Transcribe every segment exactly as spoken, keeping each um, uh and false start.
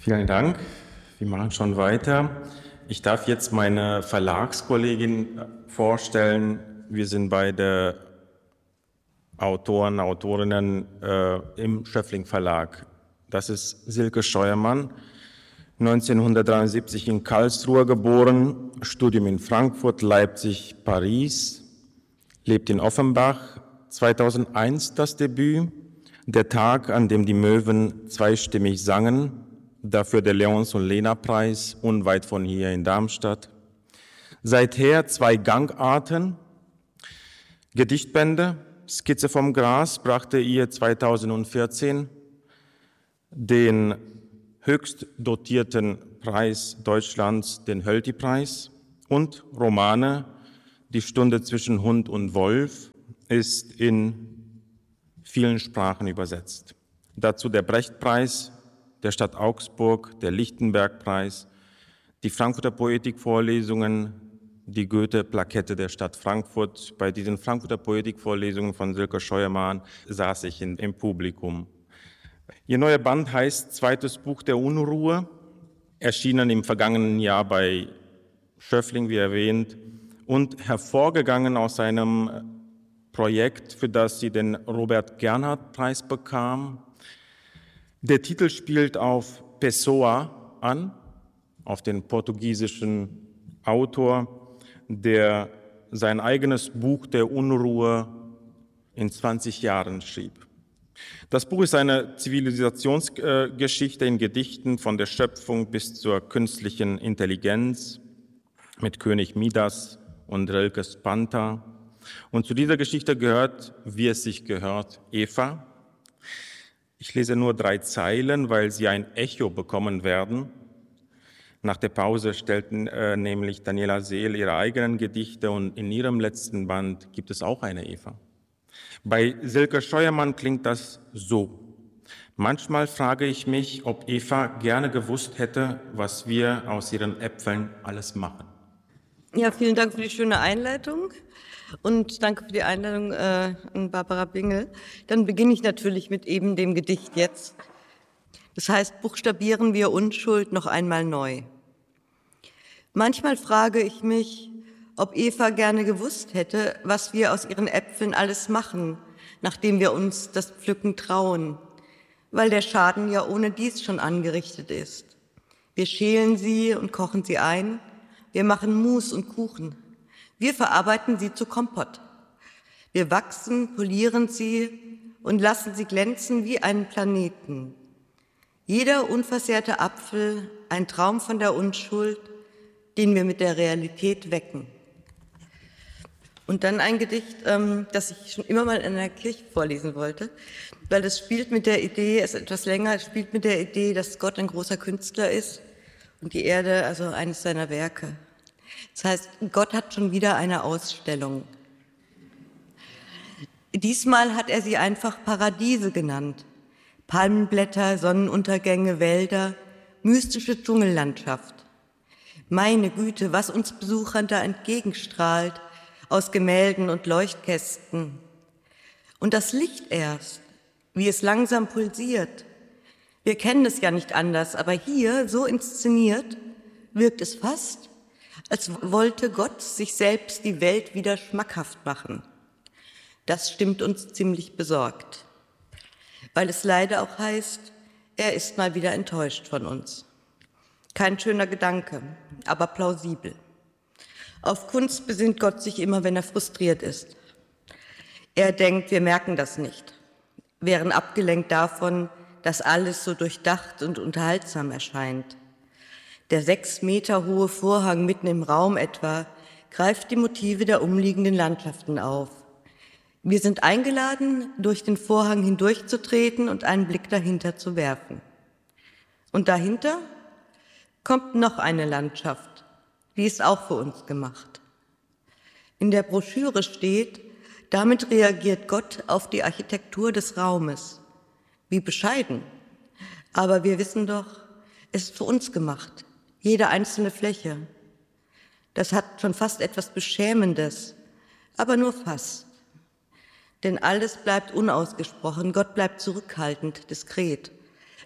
Vielen Dank. Wir machen schon weiter. Ich darf jetzt meine Verlagskollegin vorstellen. Wir sind beide Autoren, Autorinnen äh, im Schöffling Verlag. Das ist Silke Scheuermann, neunzehnhundertdreiundsiebzig in Karlsruhe geboren, Studium in Frankfurt, Leipzig, Paris, lebt in Offenbach, zweitausendeins das Debüt, Der Tag, an dem die Möwen zweistimmig sangen, dafür der Leons- und Lena-Preis, unweit von hier in Darmstadt. Seither zwei Gangarten, Gedichtbände, Skizze vom Gras brachte ihr zweitausendvierzehn den höchst dotierten Preis Deutschlands, den Hölty-Preis, und Romane, Die Stunde zwischen Hund und Wolf, ist in vielen Sprachen übersetzt. Dazu der Brecht-Preis der Stadt Augsburg, der Lichtenberg-Preis, die Frankfurter Poetikvorlesungen, die Goethe-Plakette der Stadt Frankfurt. Bei diesen Frankfurter Poetikvorlesungen von Silke Scheuermann saß ich in, im Publikum. Ihr neuer Band heißt Zweites Buch der Unruhe, erschienen im vergangenen Jahr bei Schöffling, wie erwähnt, und hervorgegangen aus einem Projekt, für das sie den Robert-Gernhardt-Preis bekam. Der Titel spielt auf Pessoa an, auf den portugiesischen Autor, der sein eigenes Buch der Unruhe in zwanzig Jahren schrieb. Das Buch ist eine Zivilisationsgeschichte in Gedichten von der Schöpfung bis zur künstlichen Intelligenz mit König Midas und Rilkes Panther. Und zu dieser Geschichte gehört, wie es sich gehört, Eva. Ich lese nur drei Zeilen, weil sie ein Echo bekommen werden. Nach der Pause stellten äh, nämlich Daniela Seel ihre eigenen Gedichte und in ihrem letzten Band gibt es auch eine Eva. Bei Silke Scheuermann klingt das so. Manchmal frage ich mich, ob Eva gerne gewusst hätte, was wir aus ihren Äpfeln alles machen. Ja, vielen Dank für die schöne Einleitung und danke für die Einladung äh, an Barbara Bingel. Dann beginne ich natürlich mit eben dem Gedicht jetzt. Das heißt, buchstabieren wir Unschuld noch einmal neu. Manchmal frage ich mich, ob Eva gerne gewusst hätte, was wir aus ihren Äpfeln alles machen, nachdem wir uns das Pflücken trauen, weil der Schaden ja ohne dies schon angerichtet ist. Wir schälen sie und kochen sie ein, wir machen Mus und Kuchen, wir verarbeiten sie zu Kompott. Wir wachsen, polieren sie und lassen sie glänzen wie einen Planeten. Jeder unversehrte Apfel, ein Traum von der Unschuld, den wir mit der Realität wecken. Und dann ein Gedicht, ähm, das ich schon immer mal in einer Kirche vorlesen wollte, weil es spielt mit der Idee, es ist etwas länger, es spielt mit der Idee, dass Gott ein großer Künstler ist und die Erde also eines seiner Werke. Das heißt, Gott hat schon wieder eine Ausstellung. Diesmal hat er sie einfach Paradiese genannt. Palmenblätter, Sonnenuntergänge, Wälder, mystische Dschungellandschaft. Meine Güte, was uns Besuchern da entgegenstrahlt, aus Gemälden und Leuchtkästen. Und das Licht erst, wie es langsam pulsiert. Wir kennen es ja nicht anders, aber hier, so inszeniert, wirkt es fast, als wollte Gott sich selbst die Welt wieder schmackhaft machen. Das stimmt uns ziemlich besorgt, weil es leider auch heißt, er ist mal wieder enttäuscht von uns. Kein schöner Gedanke, aber plausibel. Auf Kunst besinnt Gott sich immer, wenn er frustriert ist. Er denkt, wir merken das nicht, wären abgelenkt davon, dass alles so durchdacht und unterhaltsam erscheint. Der sechs Meter hohe Vorhang mitten im Raum etwa greift die Motive der umliegenden Landschaften auf. Wir sind eingeladen, durch den Vorhang hindurchzutreten und einen Blick dahinter zu werfen. Und dahinter kommt noch eine Landschaft, die ist auch für uns gemacht. In der Broschüre steht, damit reagiert Gott auf die Architektur des Raumes. Wie bescheiden. Aber wir wissen doch, es ist für uns gemacht, jede einzelne Fläche. Das hat schon fast etwas Beschämendes, aber nur fast. Denn alles bleibt unausgesprochen, Gott bleibt zurückhaltend, diskret.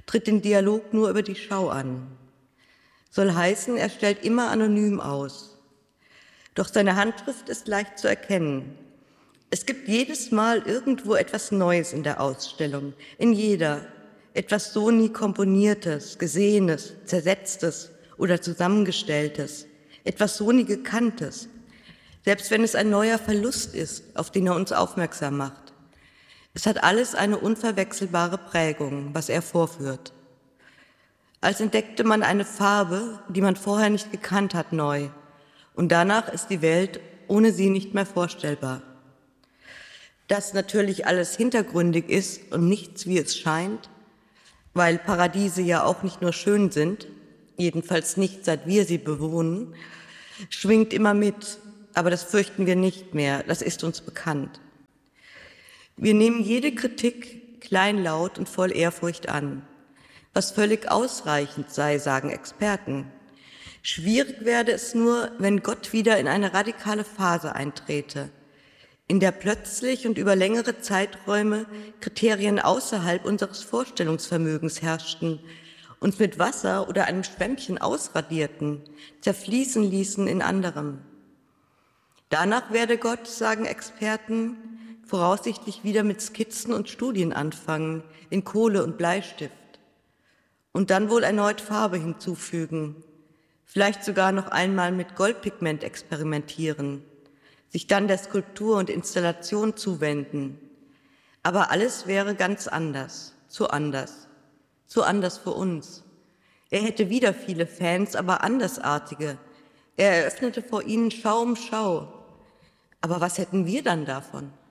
tritt den Dialog nur über die Schau an. Soll heißen, er stellt immer anonym aus. Doch seine Handschrift ist leicht zu erkennen. Es gibt jedes Mal irgendwo etwas Neues in der Ausstellung, in jeder, etwas so nie Komponiertes, Gesehenes, Zersetztes oder Zusammengestelltes, etwas so nie Gekanntes, selbst wenn es ein neuer Verlust ist, auf den er uns aufmerksam macht. Es hat alles eine unverwechselbare Prägung, was er vorführt. Als entdeckte man eine Farbe, die man vorher nicht gekannt hat, neu, und danach ist die Welt ohne sie nicht mehr vorstellbar. Dass natürlich alles hintergründig ist und nichts, wie es scheint, weil Paradiese ja auch nicht nur schön sind, jedenfalls nicht, seit wir sie bewohnen, schwingt immer mit, aber das fürchten wir nicht mehr, das ist uns bekannt. Wir nehmen jede Kritik kleinlaut und voll Ehrfurcht an, was völlig ausreichend sei, sagen Experten. Schwierig werde es nur, wenn Gott wieder in eine radikale Phase eintrete, in der plötzlich und über längere Zeiträume Kriterien außerhalb unseres Vorstellungsvermögens herrschten, uns mit Wasser oder einem Schwämmchen ausradierten, zerfließen ließen in anderem. Danach werde Gott, sagen Experten, voraussichtlich wieder mit Skizzen und Studien anfangen, in Kohle und Bleistift. Und dann wohl erneut Farbe hinzufügen, vielleicht sogar noch einmal mit Goldpigment experimentieren, sich dann der Skulptur und Installation zuwenden. Aber alles wäre ganz anders, zu anders, zu anders für uns. Er hätte wieder viele Fans, aber andersartige. Er eröffnete vor ihnen Schau um Schau. Aber was hätten wir dann davon?